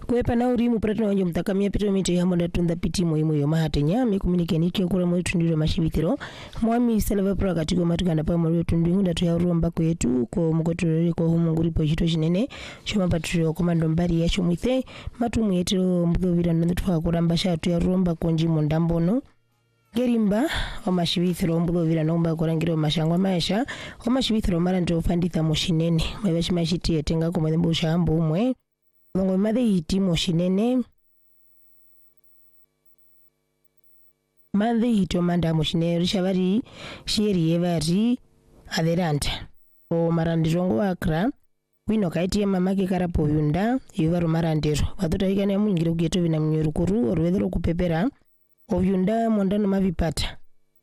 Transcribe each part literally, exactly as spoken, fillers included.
Kwepa na uri mupratana wanyo mtakamia pito mite ya mwanda tunda piti muhimu yo mahatenya mikumini niki okura mwe tundiro mashibitiro mwami seleva pro katiko matukanda pa mwe tundingu ndatu ya uromba kwetu ko mukotorere ko humunguri po chito chinene shoma patrio komando mbari ya shumwithe matumu yetiro mgovira ndotwa kuramba shatu ya uromba konji mondambono Gerimba omashibithiro mbugovira nomba korangiro mashangwa maisha omashibithiro mara ndo fanditha moshinene mwebashi mashiti yetenga ko mwembo shambo umwe ngo made hiti moshinene made hito manda moshinene rishabari sheri yevari aderanta o marandirongo akra wino kaiti mamake karapo yunda yuvaro marandero vatota ikane mungiro geto vina mnyorukuru orwedro kupepera ovyunda mondano mavipata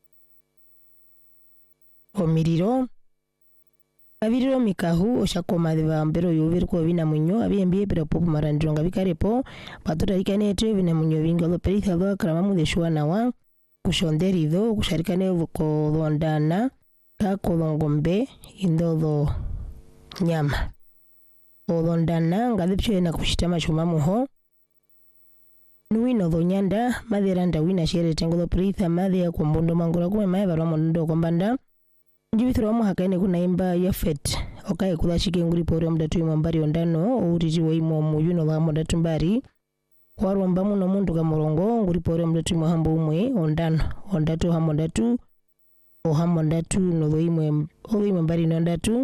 omiriro aviriro mikahu oshakoma deva mbero yuviri ko vina munyo abiembie pera popu marandronga vikarepo patoda ikanete vina munyo vingalo peritha do kramamu de shwana wa kushonderido kusharikane ko dondana ka kolongombe indodo nyama odondana ngadipche na kushitama shumamu ho Nuino dhonyanda madheranda wina shere tengo pritha madhe ya kumbondo mangura kume mae barwa mondo kombanda njibithiro mu hakaine kuna imba ya fet okaye kula chike nguri pore mdatu imambari ondano uriji wa imo muyuno wa mdatu mbari waromba muno mundu kamorongo nguri pore mdatu muhambo umwe ondano ondatu hamondatu o hamondatu no do imwe o imwe mbari nondatu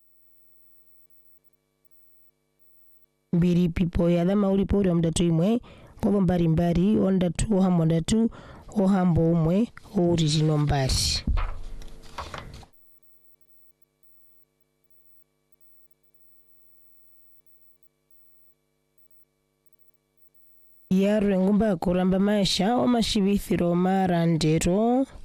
mbiri pipo ya dama uri pore mdatu imwe Kobo mbari mbari onda tu hamonda tu ohambo umwe original mbari Yaro ngumba kuramba maisha omashibithiro marandero